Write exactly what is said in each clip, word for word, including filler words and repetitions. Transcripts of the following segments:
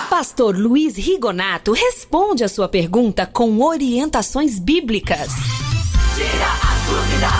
Pastor Luiz Rigonato responde a sua pergunta com orientações bíblicas. Tira a dúvida.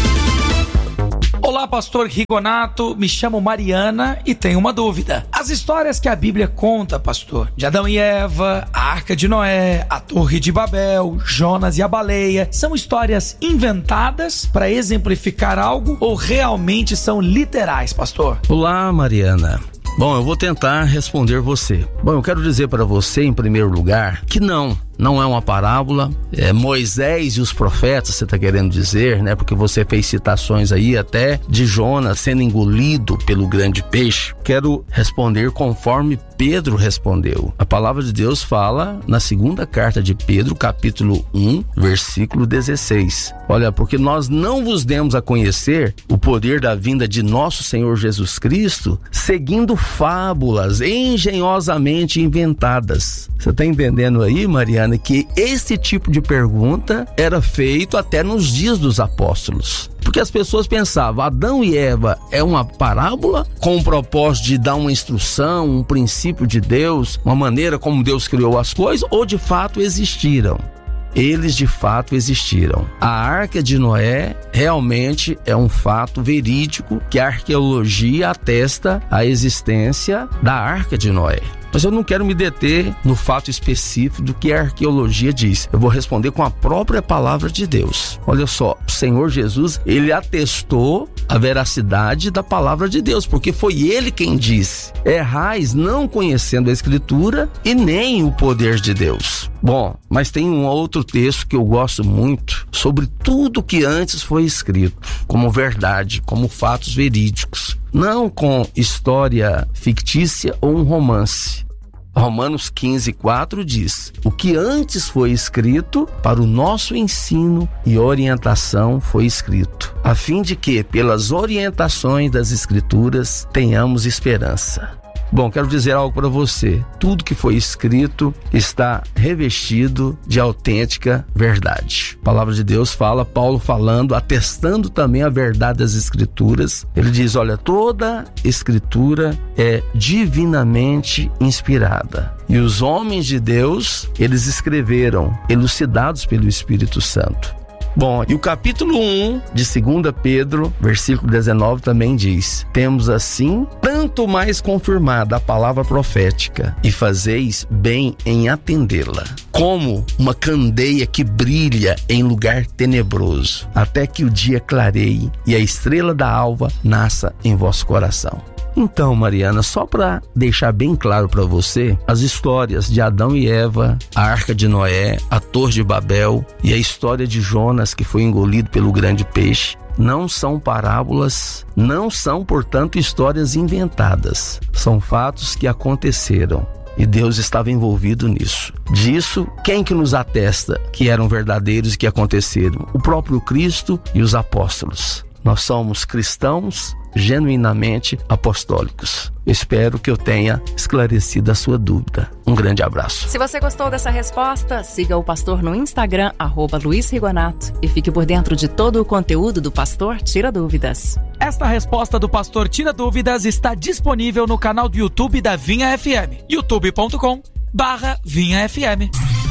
Olá, Pastor Rigonato, me chamo Mariana e tenho uma dúvida. As histórias que a Bíblia conta, pastor, de Adão e Eva, a Arca de Noé, a Torre de Babel, Jonas e a baleia, são histórias inventadas para exemplificar algo ou realmente são literais, pastor? Olá, Mariana. Bom, eu vou tentar responder você. Bom, eu quero dizer para você, em primeiro lugar, que não, não é uma parábola. É, Moisés e os profetas, você está querendo dizer, né? Porque você fez citações aí até de Jonas sendo engolido pelo grande peixe. Quero responder conforme Pedro respondeu. A palavra de Deus fala na segunda carta de Pedro, capítulo um, versículo dezesseis. Olha, porque nós não vos demos a conhecer o poder da vinda de nosso Senhor Jesus Cristo, seguindo fábulas engenhosamente inventadas. Você está entendendo aí, Mariana, que esse tipo de pergunta era feito até nos dias dos apóstolos. Porque as pessoas pensavam, Adão e Eva é uma parábola com o propósito de dar uma instrução, um princípio de Deus, uma maneira como Deus criou as coisas, ou de fato existiram? Eles de fato existiram. A Arca de Noé realmente é um fato verídico que a arqueologia atesta a existência da Arca de Noé. Mas eu não quero me deter no fato específico do que a arqueologia diz. Eu vou responder com a própria palavra de Deus. Olha só, o Senhor Jesus, ele atestou a veracidade da palavra de Deus, porque foi ele quem disse: errais não conhecendo a Escritura e nem o poder de Deus. Bom, mas tem um outro texto que eu gosto muito sobre tudo que antes foi escrito, como verdade, como fatos verídicos, não com história fictícia ou um romance. Romanos quinze, quatro diz: o que antes foi escrito para o nosso ensino e orientação foi escrito, a fim de que, pelas orientações das Escrituras, tenhamos esperança. Bom, quero dizer algo para você. Tudo que foi escrito está revestido de autêntica verdade. A palavra de Deus fala, Paulo falando, atestando também a verdade das Escrituras. Ele diz, olha, toda Escritura é divinamente inspirada. E os homens de Deus, eles escreveram, elucidados pelo Espírito Santo. Bom, e o capítulo um de segunda Pedro, versículo dezenove, também diz: temos assim tanto mais confirmada a palavra profética, e fazeis bem em atendê-la, como uma candeia que brilha em lugar tenebroso, até que o dia clareie e a estrela da alva nasça em vosso coração. Então, Mariana, só para deixar bem claro para você, as histórias de Adão e Eva, a Arca de Noé, a Torre de Babel e a história de Jonas, que foi engolido pelo grande peixe, não são parábolas, não são, portanto, histórias inventadas. São fatos que aconteceram. E Deus estava envolvido nisso. Disso, quem que nos atesta que eram verdadeiros e que aconteceram? O próprio Cristo e os apóstolos. Nós somos cristãos genuinamente apostólicos. Espero que eu tenha esclarecido a sua dúvida. Um grande abraço. Se você gostou dessa resposta, siga o pastor no Instagram, arroba Luiz Rigonato, e fique por dentro de todo o conteúdo do Pastor Tira Dúvidas. Esta resposta do Pastor Tira Dúvidas está disponível no canal do YouTube da Vinha F M, youtube ponto com barra Vinha F M.